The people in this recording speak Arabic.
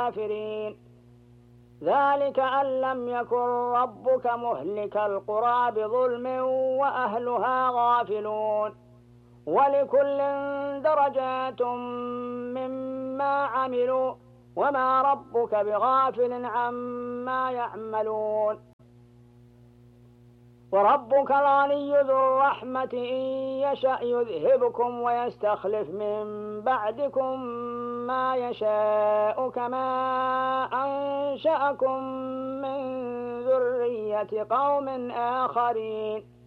الكافرين. ذلك أن لم يكن ربك مهلك القرى بظلم وأهلها غافلون. ولكل درجات مما عملوا وما ربك بغافل عما يعملون. وربك الغني ذو الرحمة إن يشأ يذهبكم ويستخلف من بعدكم ما يشاء كما أنشأكم من ذرية قوم آخرين